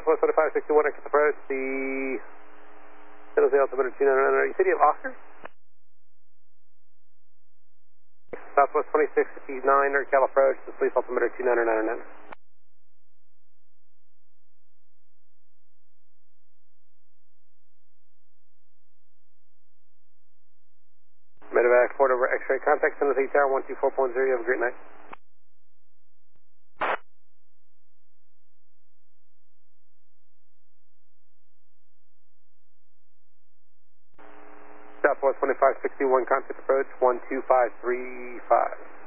Southwest 2561, exit approach, the San Jose altimeter 2999. You said you have Oscar? Southwest 2659, NordCal approach, the police altimeter 2999. Medevac, Fort over X-ray, contact San Jose Tower 124.0, you have a great night. Southwest 2561, contact approach 12535.